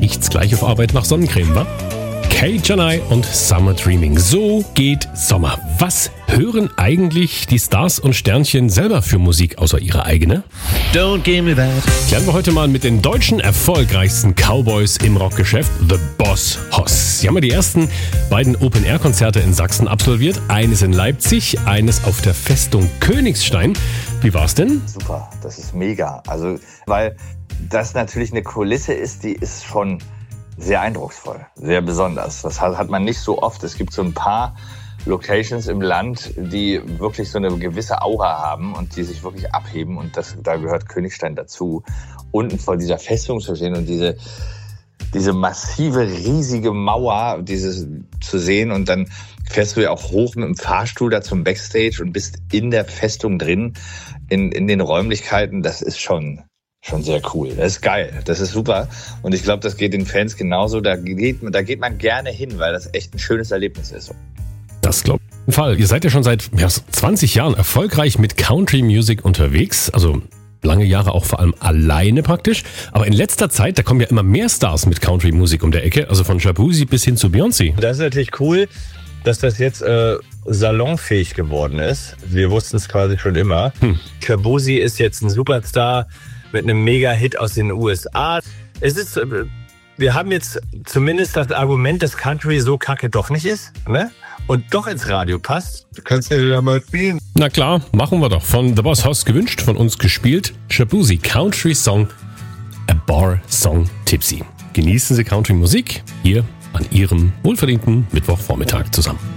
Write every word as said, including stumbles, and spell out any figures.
riecht's gleich auf Arbeit nach Sonnencreme, wa? Kay Janai und Summer Dreaming. So geht Sommer. Was hören eigentlich die Stars und Sternchen selber für Musik außer ihre eigene? Don't give me that. Klären wir heute mal mit den deutschen erfolgreichsten Cowboys im Rockgeschäft, The Boss Hoss. Sie haben ja die ersten beiden Open-Air-Konzerte in Sachsen absolviert. Eines in Leipzig, eines auf der Festung Königstein. Wie war's denn? Super, das ist mega. Also, weil das natürlich eine Kulisse ist, die ist schon sehr eindrucksvoll, sehr besonders. Das hat man nicht so oft. Es gibt so ein paar Locations im Land, die wirklich so eine gewisse Aura haben und die sich wirklich abheben. Und das, da gehört Königstein dazu. Unten vor dieser Festung zu stehen und diese, diese massive, riesige Mauer dieses zu sehen. Und dann fährst du ja auch hoch mit dem Fahrstuhl da zum Backstage und bist in der Festung drin, in, in den Räumlichkeiten. Das ist schon... Schon sehr cool. Das ist geil. Das ist super. Und ich glaube, das geht den Fans genauso. Da geht, da geht man gerne hin, weil das echt ein schönes Erlebnis ist. Das glaube ich. Auf jeden Fall. Ihr seid ja schon seit ja, zwanzig Jahren erfolgreich mit Country Music unterwegs. Also lange Jahre auch vor allem alleine praktisch. Aber in letzter Zeit, da kommen ja immer mehr Stars mit Country Musik um der Ecke. Also von Shabuzi bis hin zu Beyoncé. Das ist natürlich cool, dass das jetzt äh, salonfähig geworden ist. Wir wussten es quasi schon immer. Hm. Shabuzi ist jetzt ein Superstar mit einem Mega-Hit aus den U S A. Es ist, wir haben jetzt zumindest das Argument, dass Country so kacke doch nicht ist, ne? Und doch ins Radio passt. Du kannst ja wieder mal spielen. Na klar, machen wir doch. Von The Boss Hoss gewünscht, von uns gespielt. Shabuzi, Country Song, A Bar Song Tipsy. Genießen Sie Country Musik hier an Ihrem wohlverdienten Mittwochvormittag zusammen.